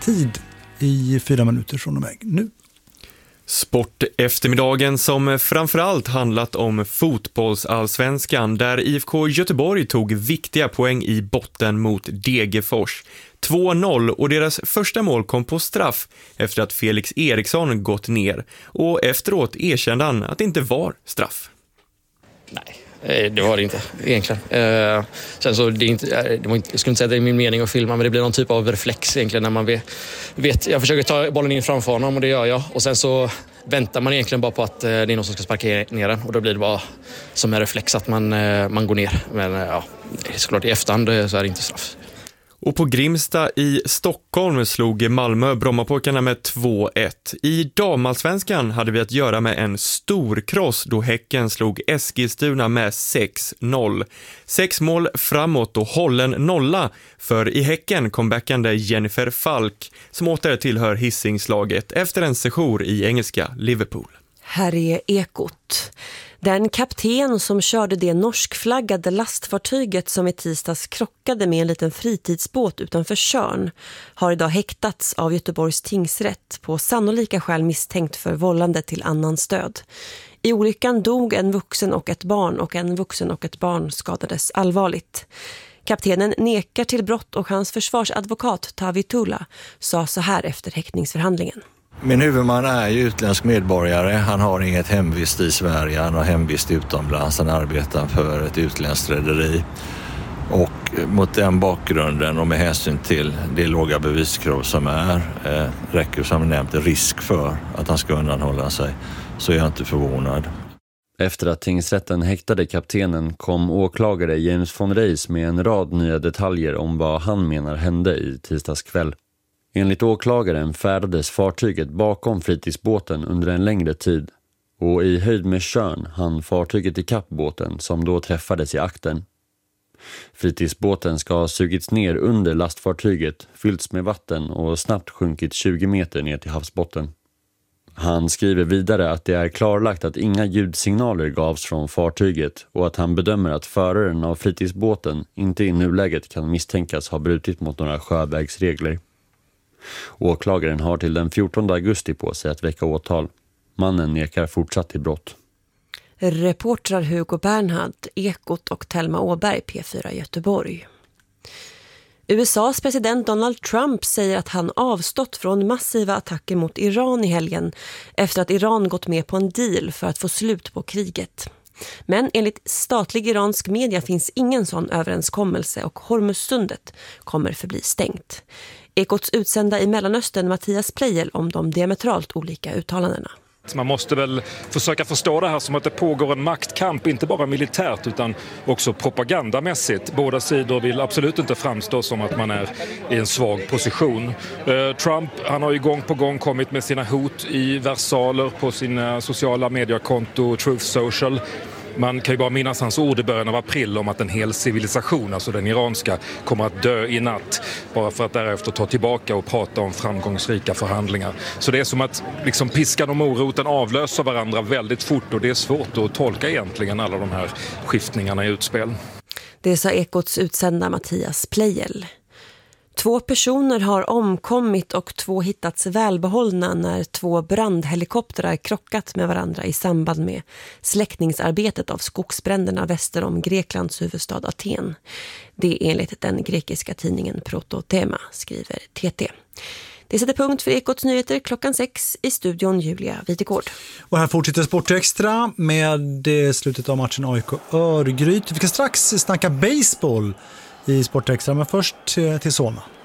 tid i 4 minuter från och med nu. Sport eftermiddagen som framförallt handlat om fotbollsallsvenskan där IFK Göteborg tog viktiga poäng i botten mot Degerfors. 2-0 och deras första mål kom på straff efter att Felix Eriksson gått ner och efteråt erkände han att det inte var straff. Nej, det var det inte egentligen. Sen så jag skulle inte säga att det är min mening att filma, men det blir någon typ av reflex egentligen när man vet. Jag försöker ta bollen in framför honom och det gör jag. Och sen så väntar man egentligen bara på att det är någon som ska sparka ner den och då blir det bara som en reflex att man går ner. Men ja, såklart i efterhand så är det inte straff. Och på Grimsta i Stockholm slog Malmö Brommapojkarna med 2-1. I damallsvenskan hade vi att göra med en stor kross då Häcken slog Eskilstuna med 6-0. 6 mål framåt och hållen nolla för i Häcken comebackande Jennifer Falk som åter tillhör Hisingslaget efter en sejour i engelska Liverpool. Här är Ekot. Den kapten som körde det norskflaggade lastfartyget som i tisdags krockade med en liten fritidsbåt utanför Tjörn har idag häktats av Göteborgs tingsrätt på sannolika skäl misstänkt för vållande till annan stöd. I olyckan dog en vuxen och ett barn och en vuxen och ett barn skadades allvarligt. Kaptenen nekar till brott och hans försvarsadvokat Tavi Tulla sa så här efter häktningsförhandlingen. Min huvudman är ju utländsk medborgare. Han har inget hemvist i Sverige. Han har hemvist utomlands. Han arbetar för ett utländskt rederi. Och mot den bakgrunden och med hänsyn till det låga beviskrav som räcker som nämnt risk för att han ska undanhålla sig, så är jag inte förvånad. Efter att tingsrätten häktade kaptenen kom åklagare James von Reis med en rad nya detaljer om vad han menar hände i tisdagskväll. Enligt åklagaren färdades fartyget bakom fritidsbåten under en längre tid och i höjd med Tjörn hann fartyget i kappbåten som då träffades i aktern. Fritidsbåten ska ha sugits ner under lastfartyget, fyllts med vatten och snabbt sjunkit 20 meter ner till havsbotten. Han skriver vidare att det är klarlagt att inga ljudsignaler gavs från fartyget och att han bedömer att föraren av fritidsbåten inte i nuläget kan misstänkas ha brutit mot några sjövägsregler. Åklagaren har till den 14 augusti på sig att väcka åtal. Mannen nekar fortsatt till brott. Reportrar Hugo Bernhard, Ekot och Thelma Åberg, P4 Göteborg. USAs president Donald Trump säger att han avstått från massiva attacker mot Iran i helgen efter att Iran gått med på en deal för att få slut på kriget. Men enligt statlig iransk media finns ingen sån överenskommelse och Hormuzsundet kommer förbli stängt. Ekots utsända i Mellanöstern Mattias Pleijel om de diametralt olika uttalandena. Man måste väl försöka förstå det här som att det pågår en maktkamp, inte bara militärt utan också propagandamässigt. Båda sidor vill absolut inte framstå som att man är i en svag position. Trump, han har ju gång på gång kommit med sina hot i versaler på sina sociala mediekonto Truth Social. Man kan ju bara minnas hans ord i början av april om att en hel civilisation, alltså den iranska, kommer att dö i natt. Bara för att därefter ta tillbaka och prata om framgångsrika förhandlingar. Så det är som att liksom piskan och moroten avlöser varandra väldigt fort och det är svårt att tolka egentligen alla de här skiftningarna i utspel. Det sa Ekots utsända Mattias Pleijel. 2 personer har omkommit och 2 hittats välbehållna när 2 brandhelikoptrar krockat med varandra i samband med släckningsarbetet av skogsbränderna väster om Greklands huvudstad Aten. Det är enligt den grekiska tidningen Prototema, skriver TT. Det sätter punkt för Ekots nyheter klockan 6 i studion Julia Videgård. Och här fortsätter Sportextra med slutet av matchen AIK Örgryte. Vi ska strax snacka baseball i Sportextra, men först till Solna.